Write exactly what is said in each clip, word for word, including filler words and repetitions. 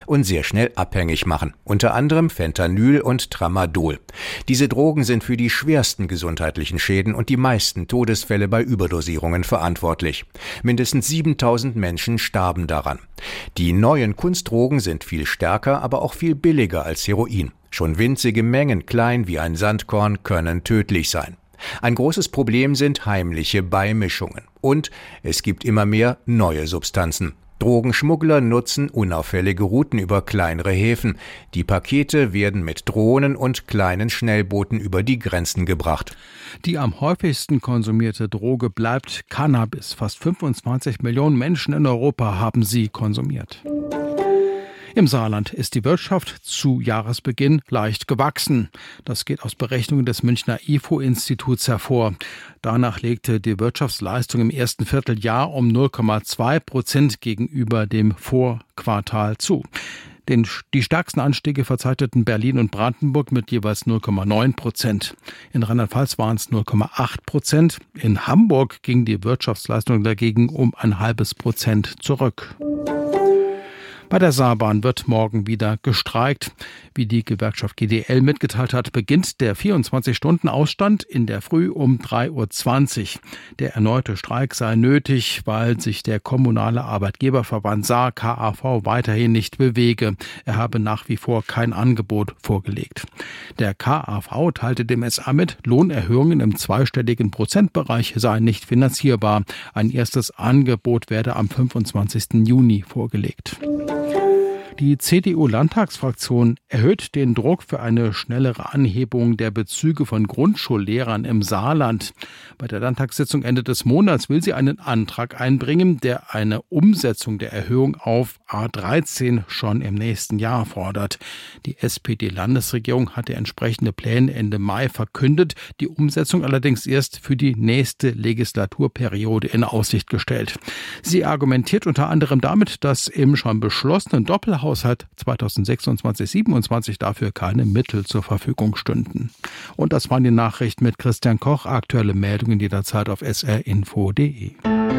und sehr schnell abhängig machen, unter anderem Fentanyl und Tramadol. Diese Drogen sind für die schwersten gesundheitlichen Schäden und die meisten Todesfälle bei Überdosierungen verantwortlich. Mindestens siebentausend Menschen starben daran. Die neuen Kunstdrogen sind viel stärker, aber auch viel billiger als Heroin. Schon winzige Mengen, klein wie ein Sandkorn, können tödlich sein. Ein großes Problem sind heimliche Beimischungen. Und es gibt immer mehr neue Substanzen. Drogenschmuggler nutzen unauffällige Routen über kleinere Häfen. Die Pakete werden mit Drohnen und kleinen Schnellbooten über die Grenzen gebracht. Die am häufigsten konsumierte Droge bleibt Cannabis. Fast fünfundzwanzig Millionen Menschen in Europa haben sie konsumiert. Im Saarland ist die Wirtschaft zu Jahresbeginn leicht gewachsen. Das geht aus Berechnungen des Münchner I F O-Instituts hervor. Danach legte die Wirtschaftsleistung im ersten Vierteljahr um null Komma zwei Prozent gegenüber dem Vorquartal zu. Den, die stärksten Anstiege verzeichneten Berlin und Brandenburg mit jeweils null Komma neun Prozent. In Rheinland-Pfalz waren es null Komma acht Prozent. In Hamburg ging die Wirtschaftsleistung dagegen um ein halbes Prozent zurück. Bei der Saarbahn wird morgen wieder gestreikt. Wie die Gewerkschaft G D L mitgeteilt hat, beginnt der vierundzwanzig-Stunden-Ausstand in der Früh um drei Uhr zwanzig. Der erneute Streik sei nötig, weil sich der kommunale Arbeitgeberverband Saar K A V weiterhin nicht bewege. Er habe nach wie vor kein Angebot vorgelegt. Der K A V teilte dem S A mit, Lohnerhöhungen im zweistelligen Prozentbereich seien nicht finanzierbar. Ein erstes Angebot werde am fünfundzwanzigsten Juni vorgelegt. Die C D U-Landtagsfraktion erhöht den Druck für eine schnellere Anhebung der Bezüge von Grundschullehrern im Saarland. Bei der Landtagssitzung Ende des Monats will sie einen Antrag einbringen, der eine Umsetzung der Erhöhung auf A dreizehn schon im nächsten Jahr fordert. Die S P D-Landesregierung hatte entsprechende Pläne Ende Mai verkündet, die Umsetzung allerdings erst für die nächste Legislaturperiode in Aussicht gestellt. Sie argumentiert unter anderem damit, dass im schon beschlossenen Doppelhaushalt Haushalt zweitausendsechsundzwanzig siebenundzwanzig dafür keine Mittel zur Verfügung stünden. Und das waren die Nachrichten mit Christian Koch. Aktuelle Meldungen jederzeit auf s r info punkt d e.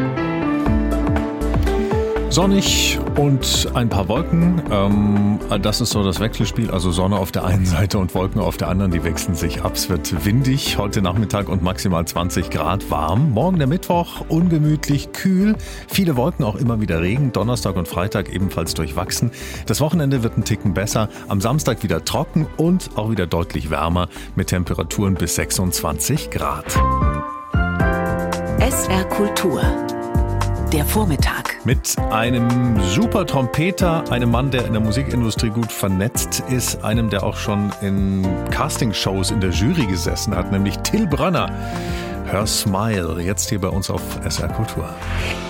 Sonnig und ein paar Wolken. Ähm, das ist so das Wechselspiel. Also Sonne auf der einen Seite und Wolken auf der anderen. Die wechseln sich ab. Es wird windig heute Nachmittag und maximal zwanzig Grad warm. Morgen der Mittwoch ungemütlich, kühl. Viele Wolken, auch immer wieder Regen. Donnerstag und Freitag ebenfalls durchwachsen. Das Wochenende wird ein Ticken besser. Am Samstag wieder trocken und auch wieder deutlich wärmer mit Temperaturen bis sechsundzwanzig Grad. S R Kultur. Der Vormittag. Mit einem super Trompeter, einem Mann, der in der Musikindustrie gut vernetzt ist, einem, der auch schon in Castingshows in der Jury gesessen hat, nämlich Till Brönner. Her Smile, jetzt hier bei uns auf S R Kultur.